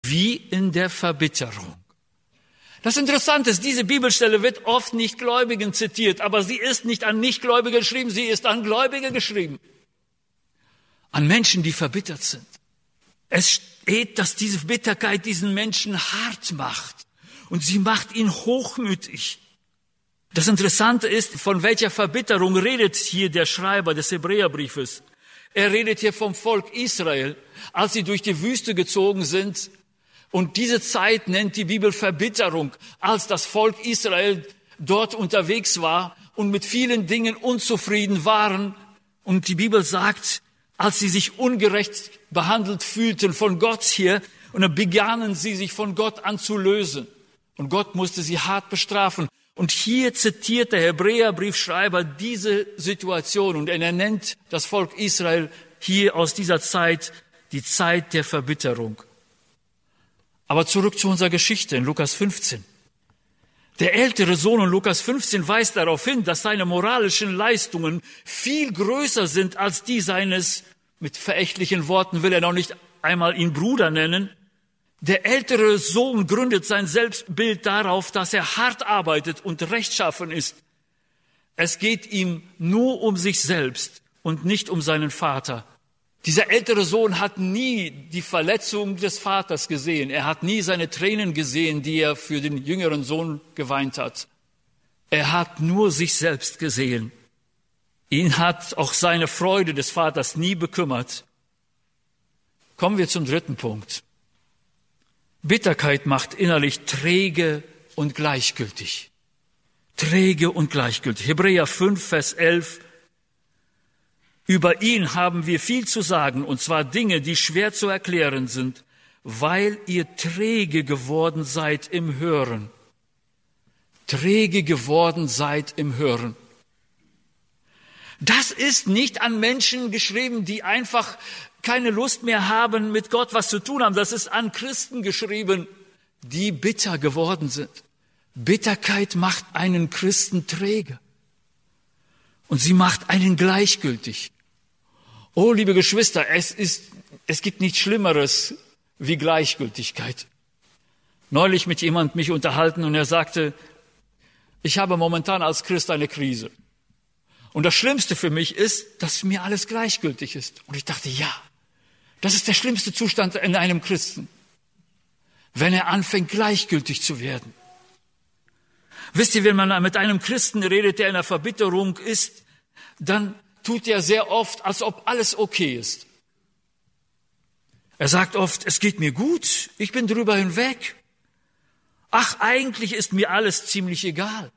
wie in der Verbitterung. Das Interessante ist, diese Bibelstelle wird oft nicht Gläubigen zitiert, aber sie ist nicht an Nichtgläubige geschrieben, sie ist an Gläubige geschrieben. An Menschen, die verbittert sind. Es steht, dass diese Bitterkeit diesen Menschen hart macht und sie macht ihn hochmütig. Das Interessante ist, von welcher Verbitterung redet hier der Schreiber des Hebräerbriefes. Er redet hier vom Volk Israel, als sie durch die Wüste gezogen sind. Und diese Zeit nennt die Bibel Verbitterung, als das Volk Israel dort unterwegs war und mit vielen Dingen unzufrieden waren. Und die Bibel sagt, als sie sich ungerecht behandelt fühlten von Gott hier, und dann begannen sie sich von Gott an zu lösen. Und Gott musste sie hart bestrafen. Und hier zitiert der Hebräerbriefschreiber diese Situation und er nennt das Volk Israel hier aus dieser Zeit die Zeit der Verbitterung. Aber zurück zu unserer Geschichte in Lukas 15. Der ältere Sohn in Lukas 15 weist darauf hin, dass seine moralischen Leistungen viel größer sind als die seines, mit verächtlichen Worten will er noch nicht einmal ihn Bruder nennen. Der ältere Sohn gründet sein Selbstbild darauf, dass er hart arbeitet und rechtschaffen ist. Es geht ihm nur um sich selbst und nicht um seinen Vater. Dieser ältere Sohn hat nie die Verletzung des Vaters gesehen. Er hat nie seine Tränen gesehen, die er für den jüngeren Sohn geweint hat. Er hat nur sich selbst gesehen. Ihn hat auch seine Freude des Vaters nie bekümmert. Kommen wir zum dritten Punkt. Bitterkeit macht innerlich träge und gleichgültig. Träge und gleichgültig. Hebräer 5, Vers 11. Über ihn haben wir viel zu sagen, und zwar Dinge, die schwer zu erklären sind, weil ihr träge geworden seid im Hören. Träge geworden seid im Hören. Das ist nicht an Menschen geschrieben, die einfach keine Lust mehr haben, mit Gott was zu tun haben. Das ist an Christen geschrieben, die bitter geworden sind. Bitterkeit macht einen Christen träge. Und sie macht einen gleichgültig. Oh, liebe Geschwister, es gibt nichts Schlimmeres wie Gleichgültigkeit. Neulich mit jemandem mich unterhalten und er sagte, ich habe momentan als Christ eine Krise. Und das Schlimmste für mich ist, dass mir alles gleichgültig ist. Und ich dachte, ja, das ist der schlimmste Zustand in einem Christen, wenn er anfängt, gleichgültig zu werden. Wisst ihr, wenn man mit einem Christen redet, der in der Verbitterung ist, dann tut er sehr oft, als ob alles okay ist. Er sagt oft, es geht mir gut, ich bin drüber hinweg. Ach, eigentlich ist mir alles ziemlich egal.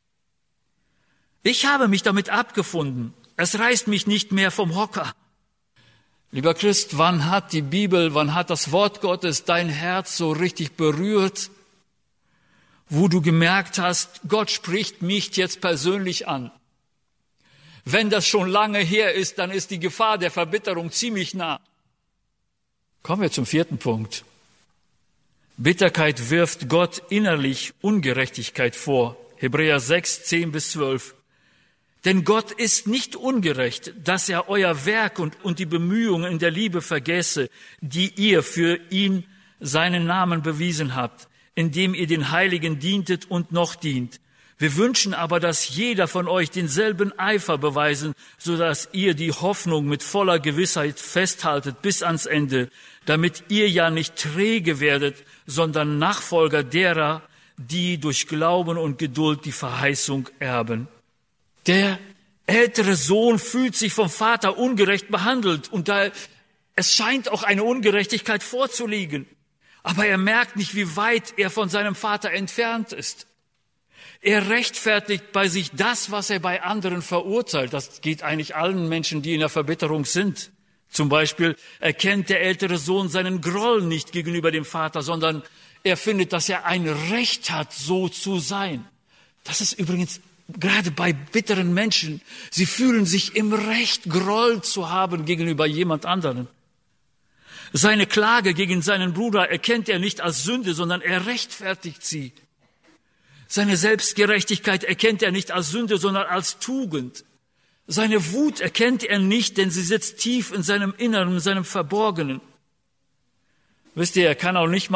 Ich habe mich damit abgefunden. Es reißt mich nicht mehr vom Hocker. Lieber Christ, wann hat die Bibel, wann hat das Wort Gottes dein Herz so richtig berührt, wo du gemerkt hast, Gott spricht mich jetzt persönlich an? Wenn das schon lange her ist, dann ist die Gefahr der Verbitterung ziemlich nah. Kommen wir zum vierten Punkt. Bitterkeit wirft Gott innerlich Ungerechtigkeit vor. Hebräer 6, 10 bis 12. Denn Gott ist nicht ungerecht, dass er euer Werk und die Bemühungen in der Liebe vergesse, die ihr für ihn seinen Namen bewiesen habt, indem ihr den Heiligen dientet und noch dient. Wir wünschen aber, dass jeder von euch denselben Eifer beweisen, so dass ihr die Hoffnung mit voller Gewissheit festhaltet bis ans Ende, damit ihr ja nicht träge werdet, sondern Nachfolger derer, die durch Glauben und Geduld die Verheißung erben. Der ältere Sohn fühlt sich vom Vater ungerecht behandelt und es scheint auch eine Ungerechtigkeit vorzuliegen. Aber er merkt nicht, wie weit er von seinem Vater entfernt ist. Er rechtfertigt bei sich das, was er bei anderen verurteilt. Das geht eigentlich allen Menschen, die in der Verbitterung sind. Zum Beispiel erkennt der ältere Sohn seinen Groll nicht gegenüber dem Vater, sondern er findet, dass er ein Recht hat, so zu sein. Das ist übrigens gerade bei bitteren Menschen. Sie fühlen sich im Recht, Groll zu haben gegenüber jemand anderen. Seine Klage gegen seinen Bruder erkennt er nicht als Sünde, sondern er rechtfertigt sie. Seine Selbstgerechtigkeit erkennt er nicht als Sünde, sondern als Tugend. Seine Wut erkennt er nicht, denn sie sitzt tief in seinem Inneren, in seinem Verborgenen. Wisst ihr, er kann auch nicht